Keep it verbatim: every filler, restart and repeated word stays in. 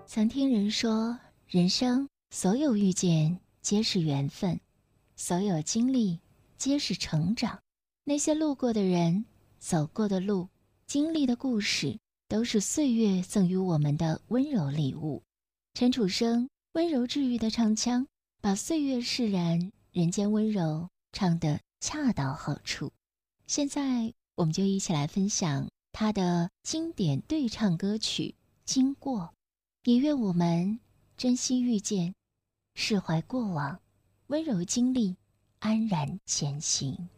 曾听人说，人生所有遇见皆是缘分，所有经历皆是成长。那些路过的人，走过的路，经历的故事，都是岁月赠予我们的温柔礼物。陈楚生温柔治愈的唱腔，把岁月释然，人间温柔唱得恰到好处。现在我们就一起来分享他的经典对唱歌曲《经过》。也愿我们珍惜遇见，释怀过往，温柔经历，安然前行。